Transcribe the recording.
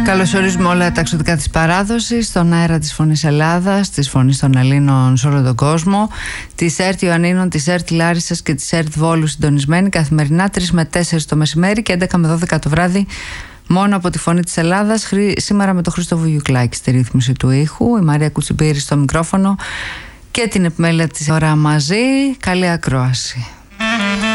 Καλωσορίζουμε όλα τα εξωτικά της παράδοσης στον αέρα της Φωνής Ελλάδας, της Φωνής των Ελλήνων σε όλο τον κόσμο, της ΕΡΤ Ιωαννίνων, της ΕΡΤ Λάρισσας και της ΕΡΤ Βόλου συντονισμένη καθημερινά 3 με 4 το μεσημέρι και 11 με 12 το βράδυ μόνο από τη Φωνή της Ελλάδας. Σήμερα με τον Χρήστο Βουγιουκλάκη στη ρύθμιση του ήχου, η Μαρία Κουτσιμπήρη στο μικρόφωνο και την επιμέλεια της ώρα μαζί. Καλή ακρόαση.